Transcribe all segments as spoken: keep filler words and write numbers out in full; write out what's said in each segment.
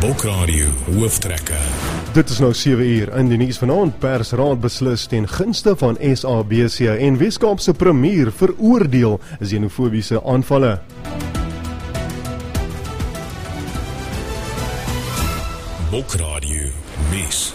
Bokradio hooftrekke. Dit is nou sewe uur in die nuus vanaand. Persraad beslis ten gunste van S A B C en Weskaapse premier veroordeel xenofobiese aanvalle. Bokradio nuus.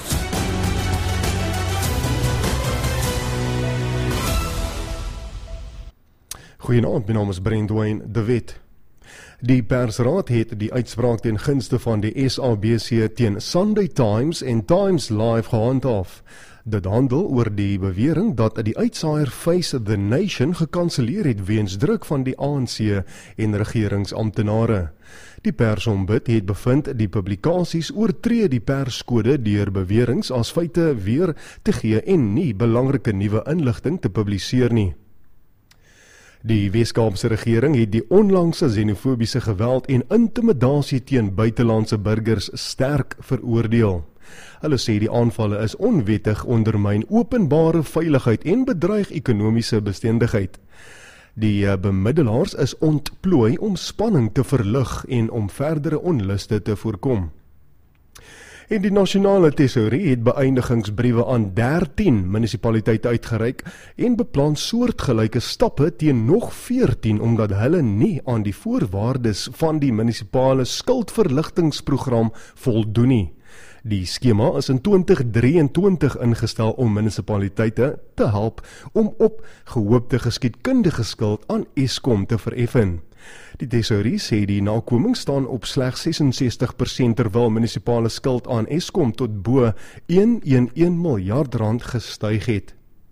Goeienaand, my naam is Brandwyn de Wet. Die Persraad het die uitspraak ten gunste van die S A B C teen Sunday Times en Times Live gehandhaaf. Dit handel oor die bewering dat die uitsaaier Face the Nation gekanselleer het weens druk van die A N C en regeringsamptenare. Die persombud het bevind die publikasies oortree die perskode deur beweringe as feite weer te gee en nie belangrike nuwe inligting te publiseer nie. Die Weskaapse regering het die onlangse xenofobiese geweld en intimidasie teen buitelandse burgers sterk veroordeel. Hulle sê die aanvalle is onwettig, ondermyn openbare veiligheid en bedreig ekonomiese bestendigheid. Die bemiddelaars is ontplooi om spanning te verlig en om verdere onluste te voorkom. En die nasionale tesourie het beëindigingsbriewe aan dertien munisipaliteite uitgereik en beplan soortgelyke stappe teen nog veertien omdat hulle nie aan die voorwaardes van die munisipale skuldverligtingsprogram voldoen nie. Die skema is in twintig drieëntwintig ingestel om munisipaliteite te help om op gehoopte geskiedkundige skuld aan Eskom te vereffen. Die tesourie sê die nakoming staan op slegs ses en sestig persent terwyl munisipale skuld aan Eskom tot bo een komma een miljard rand gestyg het.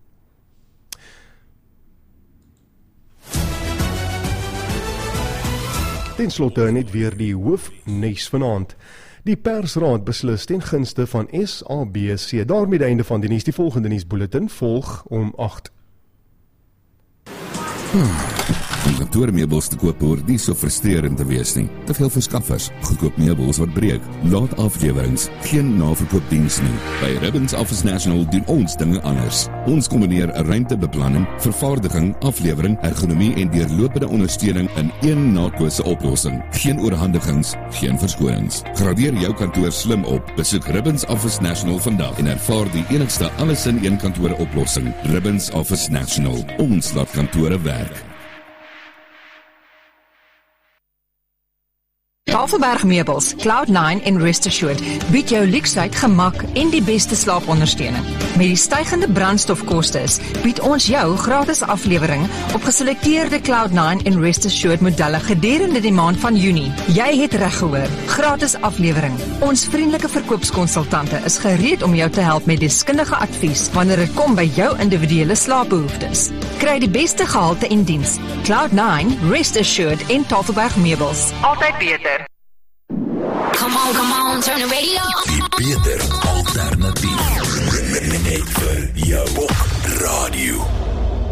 Ten slotte net weer die hoofnuus vanaand. Die Persraad beslis ten gunste van S A B C. Daarmee die einde van die nuus. Die volgende nuusbulletin volg om agt. Hmm. Om kantoormeubels te koop hoort nie so frustrerend te wees nie. Te veel verskaffers, goedkoop meubels wat breek, laat aflewerings, geen naverkoopdiens nie. By Ribbons Office National doen ons dinge anders. Ons kombineer ruimtebeplanning, vervaardiging, aflewering, ergonomie en deurlopende ondersteuning in een nakose oplossing. Geen oorhandigings, geen verskonings. Gradeer jou kantoor slim op. Besoek Ribbons Office National vandag en ervaar die enigste alles in een kantoor oplossing. Ribbons Office National. Ons laat kantore werk. Tafelberg Meubels, Cloud nine en Rest Assured bied jou luksheid, gemak en die beste slaapondersteuning. Met die stygende brandstofkostes bied ons jou gratis aflewering op geselekteerde Cloud nine en Rest Assured modelle gedurende die maand van Junie. Jy het reg gehoor, gratis aflewering. Ons vriendelike verkoopskonsultante is gereed om jou te help met deskundige advies wanneer dit kom by jou individuele slaapbehoeftes. Kry die beste gehalte en diens. Cloud nine, Rest Assured en Tafelberg Meubels. Altyd beter. Come on, come on, turn the radio on. Die beter alternatief. Net vir jou Bokradio.